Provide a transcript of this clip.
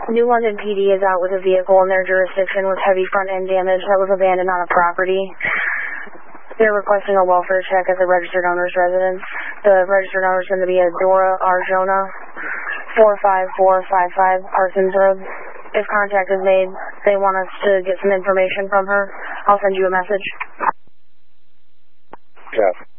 New London PD is out with a vehicle in their jurisdiction with heavy front-end damage that was abandoned on a property. They're requesting a welfare check at the registered owner's residence. The registered owner is going to be Dora Arjona, 45455 Parsons Road. If contact is made, they want us to get some information from her. I'll send you a message. Yeah.